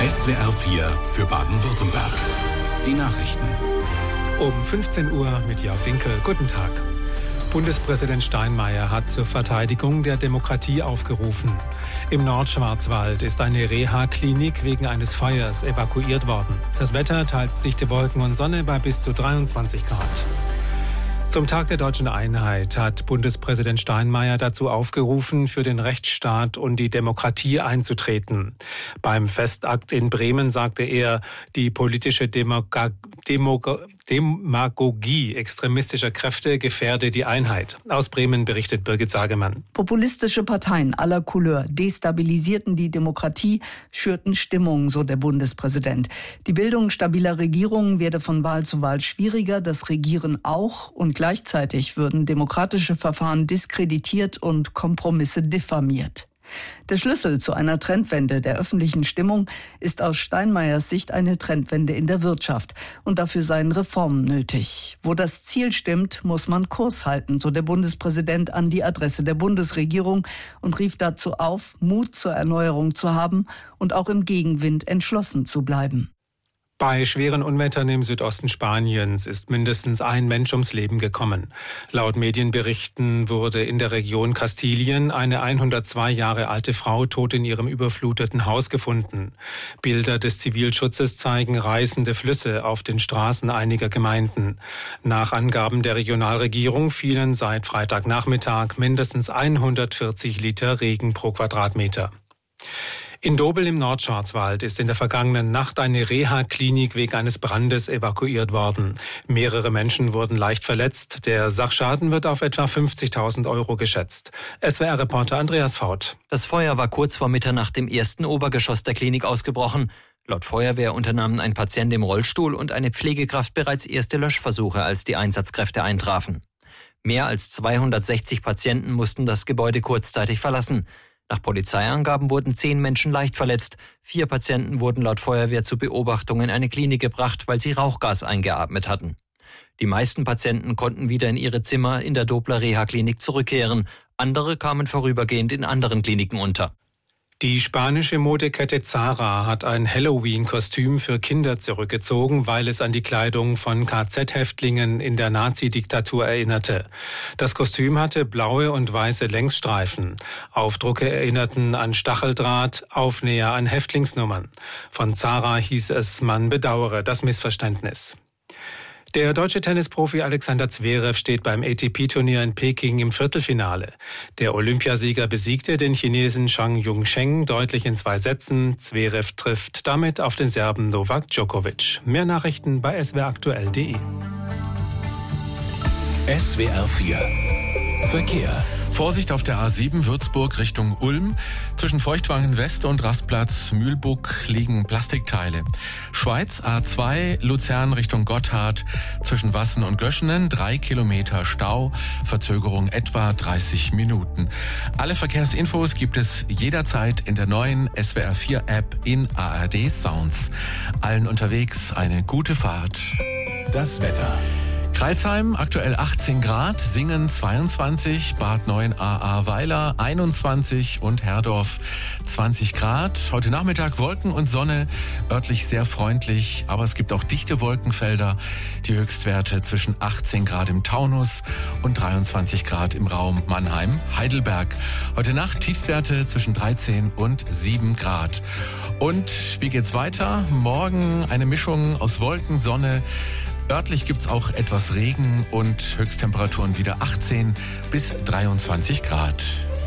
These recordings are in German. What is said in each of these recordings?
SWR 4 für Baden-Württemberg. Die Nachrichten. Um 15 Uhr mit Jörg Dinkel. Guten Tag. Bundespräsident Steinmeier hat zur Verteidigung der Demokratie aufgerufen. Im Nordschwarzwald ist eine Reha-Klinik wegen eines Feuers evakuiert worden. Das Wetter teils dichte Wolken und Sonne bei bis zu 23 Grad. Zum Tag der deutschen Einheit hat Bundespräsident Steinmeier dazu aufgerufen, für den Rechtsstaat und die Demokratie einzutreten. Beim Festakt in Bremen sagte er, die politische Demagogie extremistischer Kräfte gefährde die Einheit. Aus Bremen berichtet Birgit Sagemann. Populistische Parteien aller Couleur destabilisierten die Demokratie, schürten Stimmung, so der Bundespräsident. Die Bildung stabiler Regierungen werde von Wahl zu Wahl schwieriger, das Regieren auch, und gleichzeitig würden demokratische Verfahren diskreditiert und Kompromisse diffamiert. Der Schlüssel zu einer Trendwende der öffentlichen Stimmung ist aus Steinmeiers Sicht eine Trendwende in der Wirtschaft. Und dafür seien Reformen nötig. Wo das Ziel stimmt, muss man Kurs halten, so der Bundespräsident an die Adresse der Bundesregierung und rief dazu auf, Mut zur Erneuerung zu haben und auch im Gegenwind entschlossen zu bleiben. Bei schweren Unwettern im Südosten Spaniens ist mindestens ein Mensch ums Leben gekommen. Laut Medienberichten wurde in der Region Kastilien eine 102 Jahre alte Frau tot in ihrem überfluteten Haus gefunden. Bilder des Zivilschutzes zeigen reißende Flüsse auf den Straßen einiger Gemeinden. Nach Angaben der Regionalregierung fielen seit Freitagnachmittag mindestens 140 Liter Regen pro Quadratmeter. In Dobel im Nordschwarzwald ist in der vergangenen Nacht eine Reha-Klinik wegen eines Brandes evakuiert worden. Mehrere Menschen wurden leicht verletzt. Der Sachschaden wird auf etwa 50.000 € geschätzt. SWR-Reporter Andreas Faut. Das Feuer war kurz vor Mitternacht im ersten Obergeschoss der Klinik ausgebrochen. Laut Feuerwehr unternahmen ein Patient im Rollstuhl und eine Pflegekraft bereits erste Löschversuche, als die Einsatzkräfte eintrafen. Mehr als 260 Patienten mussten das Gebäude kurzzeitig verlassen. Nach Polizeiangaben wurden 10 Menschen leicht verletzt. 4 Patienten wurden laut Feuerwehr zur Beobachtung in eine Klinik gebracht, weil sie Rauchgas eingeatmet hatten. Die meisten Patienten konnten wieder in ihre Zimmer in der Dobler Reha-Klinik zurückkehren. Andere kamen vorübergehend in anderen Kliniken unter. Die spanische Modekette Zara hat ein Halloween-Kostüm für Kinder zurückgezogen, weil es an die Kleidung von KZ-Häftlingen in der Nazi-Diktatur erinnerte. Das Kostüm hatte blaue und weiße Längsstreifen. Aufdrucke erinnerten an Stacheldraht, Aufnäher an Häftlingsnummern. Von Zara hieß es, man bedauere das Missverständnis. Der deutsche Tennisprofi Alexander Zverev steht beim ATP-Turnier in Peking im Viertelfinale. Der Olympiasieger besiegte den Chinesen Zhang Yongcheng deutlich in 2 Sätzen. Zverev trifft damit auf den Serben Novak Djokovic. Mehr Nachrichten bei swraktuell.de. SWR 4 Verkehr. Vorsicht auf der A7 Würzburg Richtung Ulm. Zwischen Feuchtwangen West und Rastplatz Mühlbuck liegen Plastikteile. Schweiz A2 Luzern Richtung Gotthard. Zwischen Wassen und Göschenen 3 Kilometer Stau. Verzögerung etwa 30 Minuten. Alle Verkehrsinfos gibt es jederzeit in der neuen SWR 4 App in ARD Sounds. Allen unterwegs eine gute Fahrt. Das Wetter. Crailsheim aktuell 18 Grad, Singen 22, Bad Neuenahr-Ahrweiler 21 und Herdorf 20 Grad. Heute Nachmittag Wolken und Sonne, örtlich sehr freundlich, aber es gibt auch dichte Wolkenfelder. Die Höchstwerte zwischen 18 Grad im Taunus und 23 Grad im Raum Mannheim-Heidelberg. Heute Nacht Tiefstwerte zwischen 13 und 7 Grad. Und wie geht's weiter? Morgen eine Mischung aus Wolken, Sonne. Örtlich gibt's auch etwas Regen und Höchsttemperaturen wieder 18 bis 23 Grad.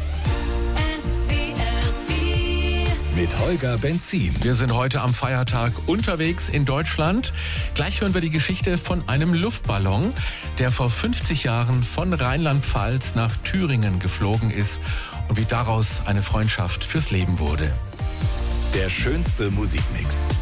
Mit Holger Benzin. Wir sind heute am Feiertag unterwegs in Deutschland. Gleich hören wir die Geschichte von einem Luftballon, der vor 50 Jahren von Rheinland-Pfalz nach Thüringen geflogen ist und wie daraus eine Freundschaft fürs Leben wurde. Der schönste Musikmix.